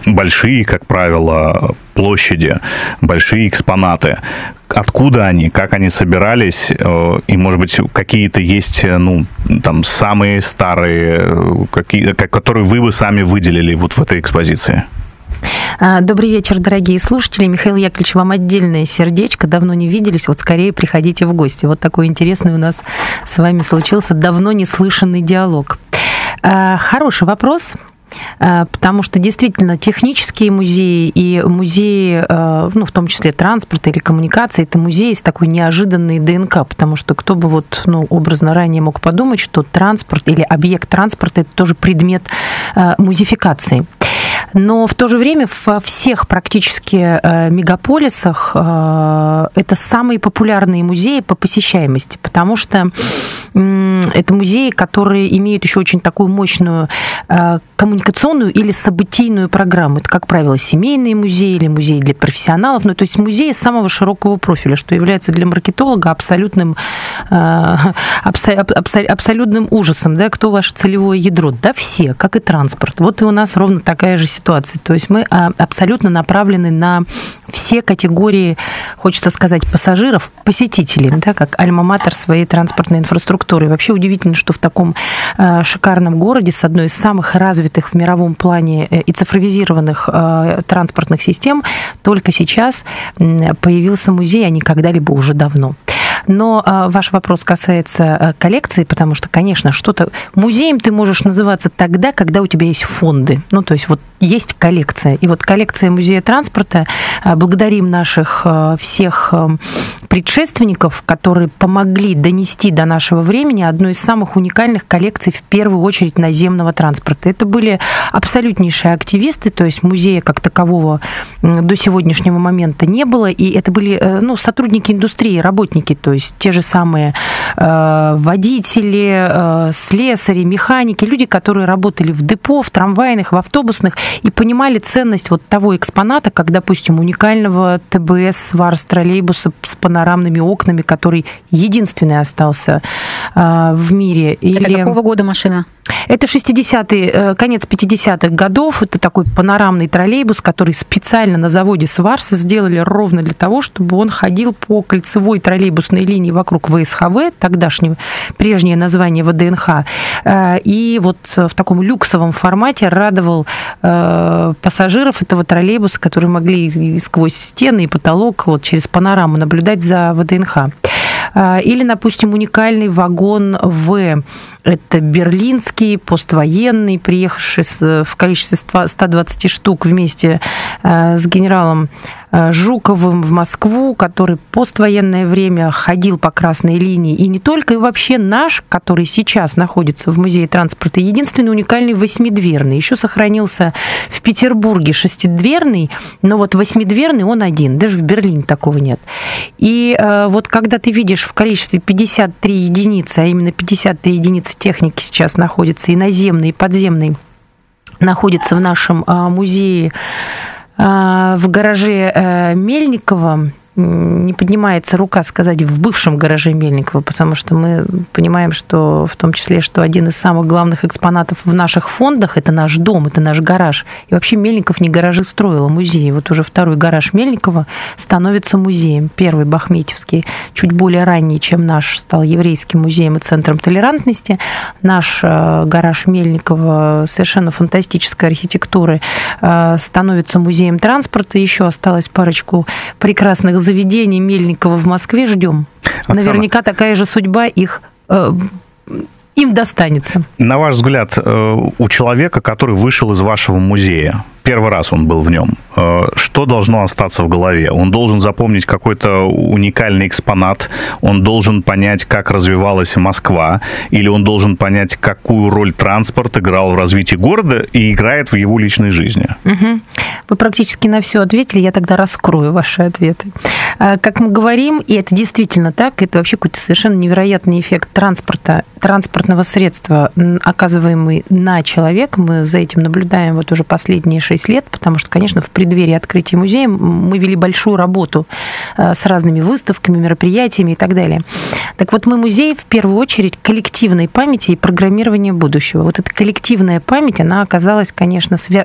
большие, как правило, площади, большие экспонаты. Откуда они, как они собирались, и, может быть, какие-то есть, там, самые старые, которые вы бы сами выделили вот в этой экспозиции? Добрый вечер, дорогие слушатели. Михаил Яковлевич, вам отдельное сердечко. Давно не виделись, вот скорее приходите в гости. Вот такой интересный у нас с вами случился давно не слышанный диалог. Хороший вопрос. Потому что действительно технические музеи и музеи, в том числе транспорта или коммуникации, это музеи с такой неожиданной ДНК, потому что кто бы образно ранее мог подумать, что транспорт или объект транспорта – это тоже предмет музеификации. Но в то же время во всех практически мегаполисах это самые популярные музеи по посещаемости, потому что это музеи, которые имеют еще очень такую мощную коммуникационную или событийную программу. Это, как правило, семейные музеи или музеи для профессионалов, то есть музеи самого широкого профиля, что является для маркетолога абсолютным ужасом. Да? Кто ваше целевое ядро? Да все, как и транспорт. Вот и у нас ровно такая же ситуация. То есть мы абсолютно направлены на все категории, хочется сказать, пассажиров, посетителей, да, как альма-матер своей транспортной инфраструктуры. И вообще удивительно, что в таком шикарном городе с одной из самых развитых в мировом плане и цифровизированных транспортных систем только сейчас появился музей, а не когда-либо уже давно. Но ваш вопрос касается коллекции, потому что, конечно, что-то... Музеем ты можешь называться тогда, когда у тебя есть фонды. То есть вот есть коллекция. И вот коллекция музея транспорта, благодарим наших всех предшественников, которые помогли донести до нашего времени одну из самых уникальных коллекций, в первую очередь, наземного транспорта. Это были абсолютнейшие активисты, то есть музея как такового до сегодняшнего момента не было, и это были сотрудники индустрии, работники, то есть те же самые водители, слесари, механики, люди, которые работали в депо, в трамвайных, в автобусных и понимали ценность вот того экспоната, как, допустим, уникального ТБС Варс троллейбуса с панорамными окнами, который единственный остался в мире. Это какого года машина? Это 60-е, конец 50-х годов. Это такой панорамный троллейбус, который специально на заводе Сварса сделали ровно для того, чтобы он ходил по кольцевой троллейбусной линии вокруг ВСХВ, тогдашнее прежнее название ВДНХ, и вот в таком люксовом формате радовал пассажиров этого троллейбуса, которые могли сквозь стены и потолок вот через панораму наблюдать за ВДНХ. Или, допустим, уникальный вагон В. Это берлинский, поствоенный, приехавший в количестве 120 штук вместе с генералом Жуковым в Москву, который поствоенное время ходил по красной линии. И не только, и вообще наш, который сейчас находится в музее транспорта, единственный уникальный восьмидверный. Еще сохранился в Петербурге шестидверный, но вот восьмидверный он один. Даже в Берлине такого нет. И вот когда ты видишь в количестве 53 единицы, а именно 53 единицы техники сейчас находятся, и наземной, и подземной, находятся в нашем музее, в гараже Мельникова, не поднимается рука сказать в бывшем гараже Мельникова, потому что мы понимаем, что в том числе, что один из самых главных экспонатов в наших фондах – это наш дом, это наш гараж. И вообще Мельников не гаражи строил, а музеи. Вот уже второй гараж Мельникова становится музеем. Первый Бахметьевский, чуть более ранний, чем наш, стал еврейским музеем и центром толерантности. Наш гараж Мельникова совершенно фантастической архитектуры становится музеем транспорта. Еще осталось парочку прекрасных заведений Мельникова в Москве, ждем. Оксана, наверняка такая же судьба им достанется. На ваш взгляд, у человека, который вышел из вашего музея, первый раз он был в нем, что должно остаться в голове? Он должен запомнить какой-то уникальный экспонат, он должен понять, как развивалась Москва, или он должен понять, какую роль транспорт играл в развитии города и играет в его личной жизни? Угу. Вы практически на все ответили, я тогда раскрою ваши ответы. Как мы говорим, и это действительно так, это вообще какой-то совершенно невероятный эффект транспортного средства, оказываемый на человека. Мы за этим наблюдаем вот уже последние 6 лет, потому что, конечно, в преддверии открытия музея мы вели большую работу с разными выставками, мероприятиями и так далее. Так вот, мы музей, в первую очередь, коллективной памяти и программирования будущего. Вот эта коллективная память, она оказалась, конечно,